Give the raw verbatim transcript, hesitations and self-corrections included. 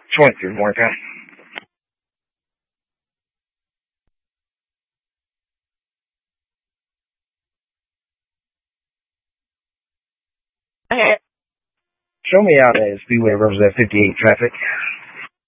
twenty-three, morning time. Show me out at Speedway Roseville fifty-eight traffic.